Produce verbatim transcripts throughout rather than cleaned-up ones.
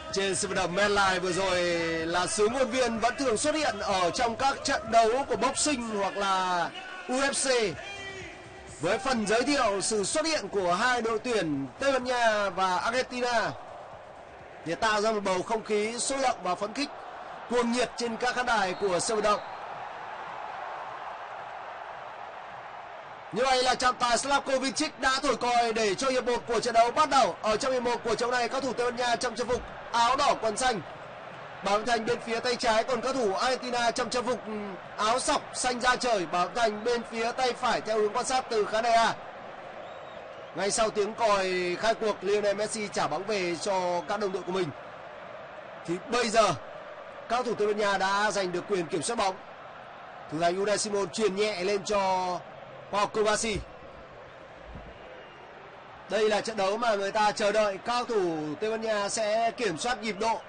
Trên sân vận động MetLife vừa rồi là xứ ngôn viên vẫn thường xuất hiện ở trong các trận đấu của boxing hoặc là u ép xê, với phần giới thiệu sự xuất hiện của hai đội tuyển Tây Ban Nha và Argentina để tạo ra một bầu không khí sôi động và phấn khích cuồng nhiệt trên các khán đài của sân vận động. Như vậy là trọng tài Slavko Vincic đã thổi còi để cho hiệp một của trận đấu bắt đầu. Ở trong hiệp một của trận này, các thủ Tây Ban Nha trong trang phục áo đỏ quần xanh, bảo thành bên phía tay trái, còn các thủ Argentina trong trang phục áo sọc xanh da trời, bảo thành bên phía tay phải theo hướng quan sát từ khán đài A. Ngay sau tiếng còi khai cuộc, Lionel Messi trả bóng về cho các đồng đội của mình. Thì bây giờ các thủ Tây Ban Nha đã giành được quyền kiểm soát bóng. Thủ thành Unai Simon truyền nhẹ lên cho Pau Kubasi. Đây là trận đấu mà người ta chờ đợi cao thủ Tây Ban Nha sẽ kiểm soát nhịp độ.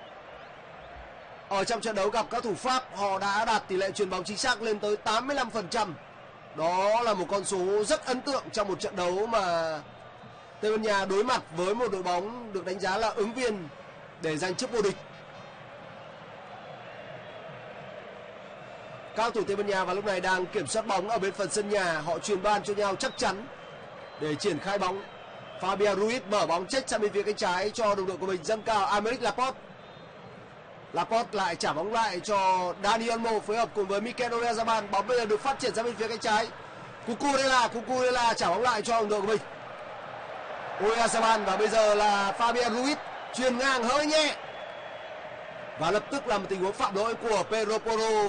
Ở trong trận đấu gặp các thủ Pháp, họ đã đạt tỷ lệ chuyền bóng chính xác lên tới tám mươi lăm phần trăm. Đó là một con số rất ấn tượng trong một trận đấu mà Tây Ban Nha đối mặt với một đội bóng được đánh giá là ứng viên để giành chức vô địch. Các thủ Tây Ban Nha vào lúc này đang kiểm soát bóng ở bên phần sân nhà. Họ truyền ban cho nhau chắc chắn để triển khai bóng. Fabian Ruiz mở bóng chết sang bên phía cánh trái cho đồng đội của mình, dâng cao Aymeric Laporte. Laporte lại trả bóng lại cho Dani Olmo phối hợp cùng với Mikel Oyarzabal. Bóng bây giờ được phát triển ra bên phía cánh trái. Cucurella, Cucurella trả bóng lại cho đồng đội của mình, Oyarzabal, và bây giờ là Fabian Ruiz chuyền ngang hơi nhẹ và lập tức là một tình huống phạm lỗi của Pedro Porro